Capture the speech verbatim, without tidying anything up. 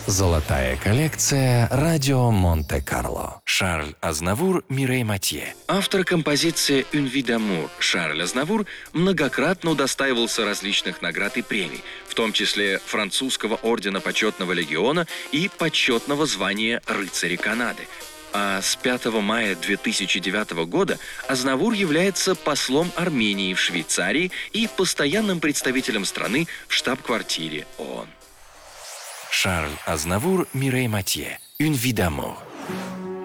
Золотая коллекция «Радио Монте-Карло». Шарль Азнавур, Мирей Матье. Автор композиции «Une vie d'amour» Шарль Азнавур многократно удостаивался различных наград и премий, в том числе французского ордена Почетного легиона и почетного звания рыцаря Канады. А с пятого мая две тысячи девятого года Азнавур является послом Армении в Швейцарии и постоянным представителем страны в штаб-квартире ООН. Шарль Азнавур, Мирей Матье. «Une vie d'amour».